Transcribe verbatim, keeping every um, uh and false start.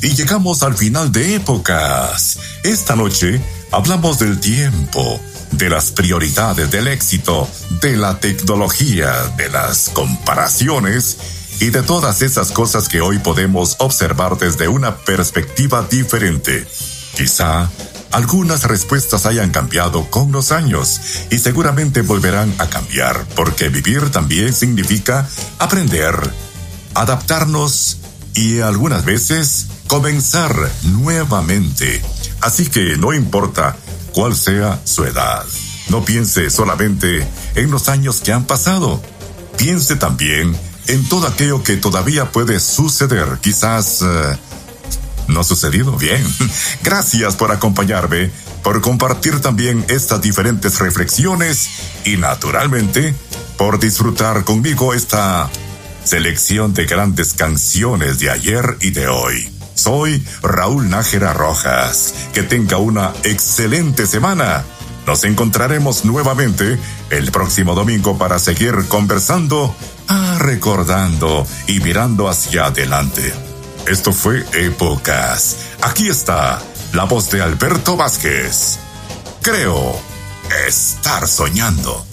Y llegamos al final de Épocas. Esta noche hablamos del tiempo, de las prioridades del éxito, de la tecnología, de las comparaciones y de todas esas cosas que hoy podemos observar desde una perspectiva diferente. Quizá algunas respuestas hayan cambiado con los años y seguramente volverán a cambiar, porque vivir también significa aprender, adaptarnos y algunas veces comenzar nuevamente. Así que no importa cuál sea su edad, no piense solamente en los años que han pasado. Piense también en todo aquello que todavía puede suceder. Quizás uh, no ha sucedido. Bien. Gracias por acompañarme, por compartir también estas diferentes reflexiones y naturalmente por disfrutar conmigo esta selección de grandes canciones de ayer y de hoy. Soy Raúl Nájera Rojas. Que tenga una excelente semana. Nos encontraremos nuevamente el próximo domingo para seguir conversando, ah, recordando y mirando hacia adelante. Esto fue Épocas. Aquí está la voz de Alberto Vázquez. Creo estar soñando.